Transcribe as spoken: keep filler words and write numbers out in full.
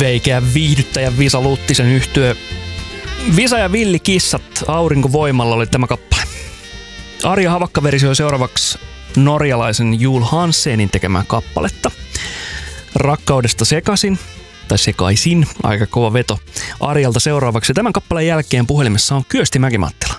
veikeä viihdyttäjä Visa Luttisen yhtye Visa ja Villikissat aurinkovoimalla oli tämä kappale. Arja Havakka versioi seuraavaksi norjalaisen Jul Hansenin tekemää kappaletta. Rakkaudesta sekasin, tai sekaisin, aika kova veto. Arjalta seuraavaksi tämän kappaleen jälkeen puhelimessa on Kyösti Mäkimattila.